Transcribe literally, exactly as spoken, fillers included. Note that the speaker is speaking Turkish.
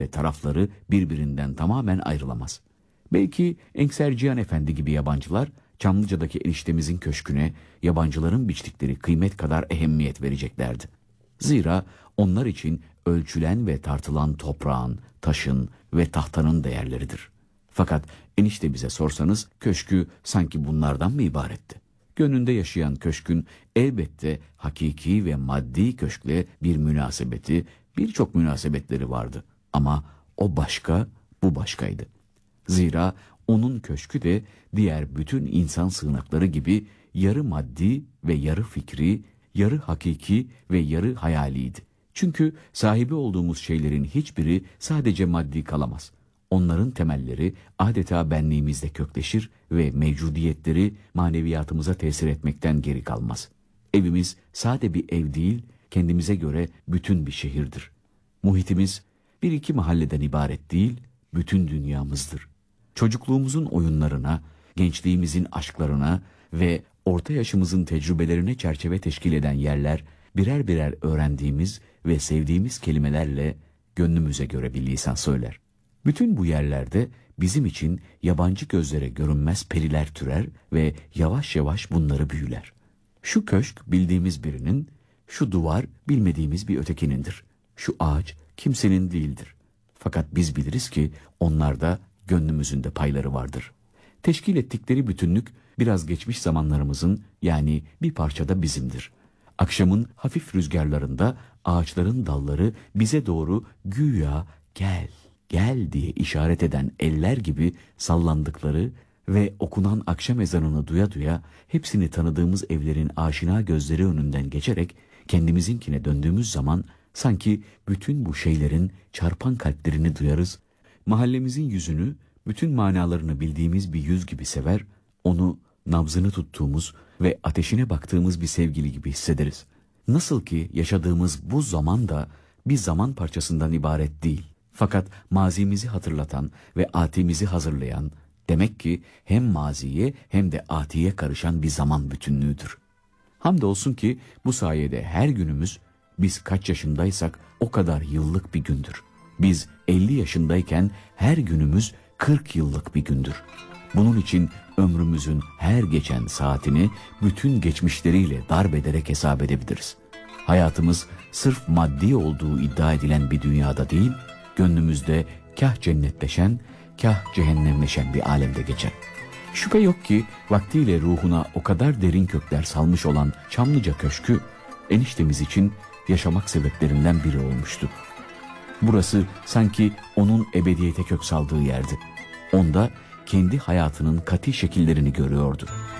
ve tarafları birbirinden tamamen ayrılamaz. Belki Enser Cihan Efendi gibi yabancılar Çamlıca'daki eniştemizin köşküne yabancıların biçtikleri kıymet kadar ehemmiyet vereceklerdi. Zira onlar için ölçülen ve tartılan toprağın, taşın ve tahtanın değerleridir. Fakat eniştemize sorsanız köşkü sanki bunlardan mı ibaretti? Gönlünde yaşayan köşkün elbette hakiki ve maddi köşkle bir münasebeti, birçok münasebetleri vardı. Ama o başka, bu başkaydı. Zira onun köşkü de diğer bütün insan sığınakları gibi yarı maddi ve yarı fikri, yarı hakiki ve yarı hayaliydi. Çünkü sahibi olduğumuz şeylerin hiçbiri sadece maddi kalamaz. Onların temelleri adeta benliğimizde kökleşir ve mevcudiyetleri maneviyatımıza tesir etmekten geri kalmaz. Evimiz sade bir ev değil, kendimize göre bütün bir şehirdir. Muhitimiz bir iki mahalleden ibaret değil, bütün dünyamızdır. Çocukluğumuzun oyunlarına, gençliğimizin aşklarına ve orta yaşımızın tecrübelerine çerçeve teşkil eden yerler, birer birer öğrendiğimiz ve sevdiğimiz kelimelerle gönlümüze göre bir lisan söyler. Bütün bu yerlerde bizim için yabancı gözlere görünmez periler türer ve yavaş yavaş bunları büyüler. Şu köşk bildiğimiz birinin, şu duvar bilmediğimiz bir ötekinindir. Şu ağaç kimsenin değildir. Fakat biz biliriz ki onlarda gönlümüzün de payları vardır. Teşkil ettikleri bütünlük biraz geçmiş zamanlarımızın, yani bir parçada bizimdir. Akşamın hafif rüzgarlarında ağaçların dalları bize doğru güya gel, gel diye işaret eden eller gibi sallandıkları ve okunan akşam ezanını duya duya hepsini tanıdığımız evlerin aşina gözleri önünden geçerek kendimizinkine döndüğümüz zaman sanki bütün bu şeylerin çarpan kalplerini duyarız. Mahallemizin yüzünü bütün manalarını bildiğimiz bir yüz gibi sever, onu nabzını tuttuğumuz ve ateşine baktığımız bir sevgili gibi hissederiz. Nasıl ki yaşadığımız bu zaman da bir zaman parçasından ibaret değil. Fakat mazimizi hatırlatan ve atimizi hazırlayan, demek ki hem maziye hem de atiye karışan bir zaman bütünlüğüdür. Hamdolsun ki bu sayede her günümüz, biz kaç yaşındaysak o kadar yıllık bir gündür. Biz elli yaşındayken her günümüz kırk yıllık bir gündür. Bunun için ömrümüzün her geçen saatini bütün geçmişleriyle darbederek hesap edebiliriz. Hayatımız sırf maddi olduğu iddia edilen bir dünyada değil, gönlümüzde kah cennetleşen, kah cehennemleşen bir alemde geçer. Şüphe yok ki vaktiyle ruhuna o kadar derin kökler salmış olan Çamlıca Köşkü, eniştemiz için yaşamak sebeplerinden biri olmuştu. Burası sanki onun ebediyete kök saldığı yerdi. Onda kendi hayatının kati şekillerini görüyordu.